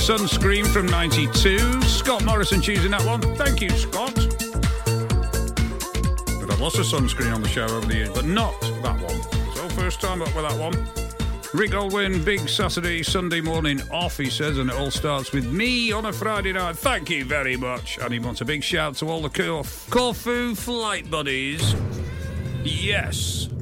Sunscreen from 92. Scott Morrison choosing that one. Thank you, Scott. We've had lots of sunscreen on the show over the years, but not that one. So first time up with that one. Rick Goldwyn, big Saturday, Sunday morning off, he says, and it all starts with me on a Friday night. Thank you very much. And he wants a big shout to all the Corfu flight buddies. Yes.